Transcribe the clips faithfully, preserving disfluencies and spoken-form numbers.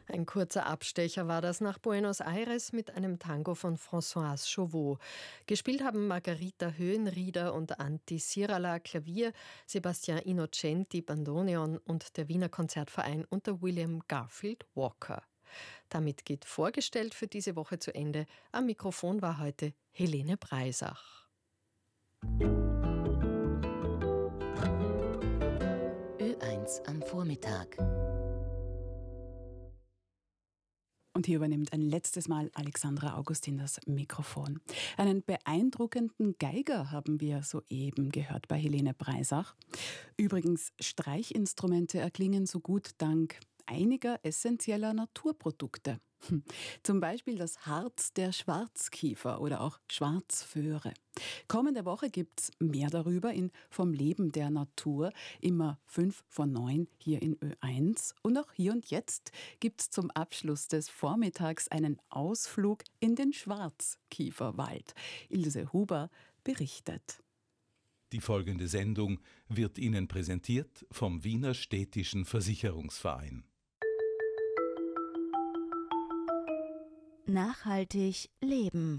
Ein kurzer Abstecher war das nach Buenos Aires mit einem Tango von Françoise Chauveau. Gespielt haben Margarita Höhenrieder und Antti Sirala Klavier, Sebastian Innocenti Bandoneon und der Wiener Konzertverein unter William Garfield Walker. Damit geht vorgestellt für diese Woche zu Ende. Am Mikrofon war heute Helene Breisach. Ö eins am Vormittag. Und hier übernimmt ein letztes Mal Alexandra Augustin das Mikrofon. Einen beeindruckenden Geiger haben wir soeben gehört bei Helene Breisach. Übrigens, Streichinstrumente erklingen so gut dank einiger essentieller Naturprodukte. Zum Beispiel das Harz der Schwarzkiefer oder auch Schwarzföhre. Kommende Woche gibt es mehr darüber in Vom Leben der Natur, immer fünf vor neun hier in Ö eins. Und auch hier und jetzt gibt es zum Abschluss des Vormittags einen Ausflug in den Schwarzkieferwald. Ilse Huber berichtet. Die folgende Sendung wird Ihnen präsentiert vom Wiener Städtischen Versicherungsverein. Nachhaltig leben.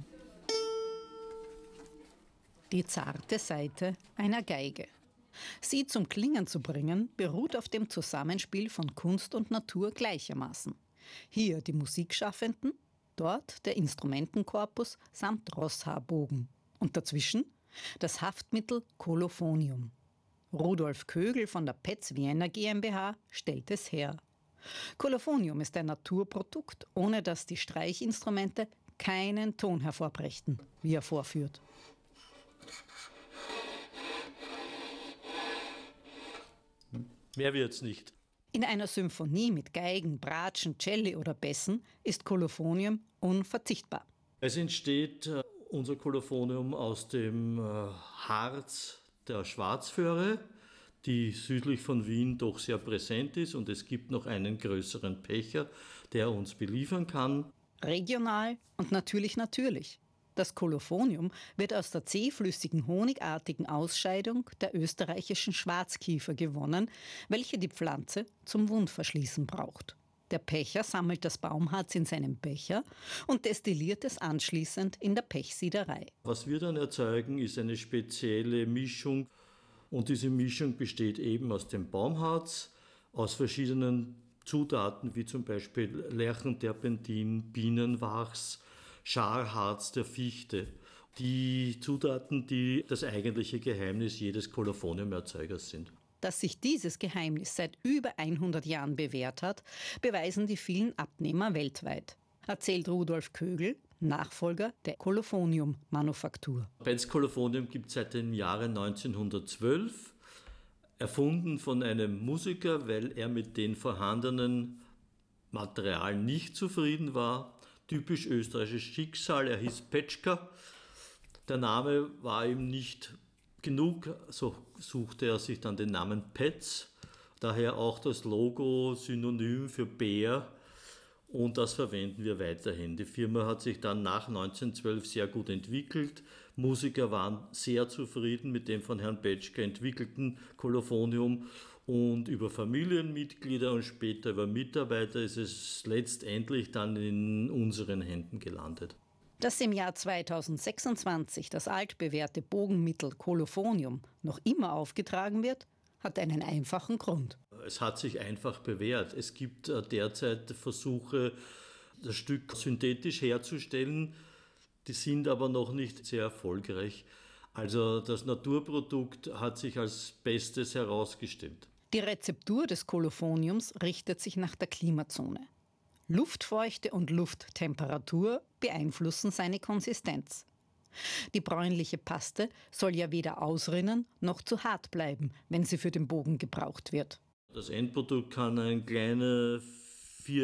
Die zarte Saite einer Geige. Sie zum Klingen zu bringen, beruht auf dem Zusammenspiel von Kunst und Natur gleichermaßen. Hier die Musikschaffenden, dort der Instrumentenkorpus samt Rosshaarbogen. Und dazwischen das Haftmittel Kolophonium. Rudolf Kögel von der Petz Vienna GmbH stellt es her. Kolophonium ist ein Naturprodukt, ohne dass die Streichinstrumente keinen Ton hervorbrächten, wie er vorführt. Mehr wird's nicht. In einer Symphonie mit Geigen, Bratschen, Celli oder Bässen ist Kolophonium unverzichtbar. Es entsteht äh, unser Kolophonium aus dem äh, Harz der Schwarzföhre, die südlich von Wien doch sehr präsent ist, und es gibt noch einen größeren Pächter, der uns beliefern kann. Regional und natürlich natürlich. Das Kolophonium wird aus der zähflüssigen, honigartigen Ausscheidung der österreichischen Schwarzkiefer gewonnen, welche die Pflanze zum Wundverschließen braucht. Der Pächter sammelt das Baumharz in seinem Becher und destilliert es anschließend in der Pechsiederei. Was wir dann erzeugen, ist eine spezielle Mischung. Und diese Mischung besteht eben aus dem Baumharz, aus verschiedenen Zutaten wie zum Beispiel Lärchenterpentin, Bienenwachs, Scharharz der Fichte. Die Zutaten, die das eigentliche Geheimnis jedes Kolophonium-Erzeugers sind. Dass sich dieses Geheimnis seit über hundert Jahren bewährt hat, beweisen die vielen Abnehmer weltweit, erzählt Rudolf Kögel, Nachfolger der Kolophonium-Manufaktur. Petz Kolophonium gibt es seit dem Jahre neunzehnhundertzwölf, erfunden von einem Musiker, weil er mit den vorhandenen Materialien nicht zufrieden war. Typisch österreichisches Schicksal, er hieß Petschka. Der Name war ihm nicht genug, so suchte er sich dann den Namen Petz, daher auch das Logo synonym für Bär. Und das verwenden wir weiterhin. Die Firma hat sich dann nach neunzehnhundertzwölf sehr gut entwickelt. Musiker waren sehr zufrieden mit dem von Herrn Petschka entwickelten Kolophonium. Und über Familienmitglieder und später über Mitarbeiter ist es letztendlich dann in unseren Händen gelandet. Dass im Jahr zweitausendsechsundzwanzig das altbewährte Bogenmittel Kolophonium noch immer aufgetragen wird, hat einen einfachen Grund. Es hat sich einfach bewährt. Es gibt derzeit Versuche, das Stück synthetisch herzustellen. Die sind aber noch nicht sehr erfolgreich. Also das Naturprodukt hat sich als Bestes herausgestellt. Die Rezeptur des Kolophoniums richtet sich nach der Klimazone. Luftfeuchte und Lufttemperatur beeinflussen seine Konsistenz. Die bräunliche Paste soll ja weder ausrinnen noch zu hart bleiben, wenn sie für den Bogen gebraucht wird. Das Endprodukt kann ein kleiner